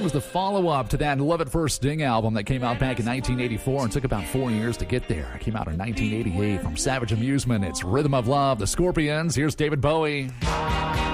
was the follow-up to that Love at First Sting album that came out back in 1984 and took about 4 years to get there. It came out in 1988 from Savage Amusement. It's Rhythm of Love, the Scorpions. Here's David Bowie.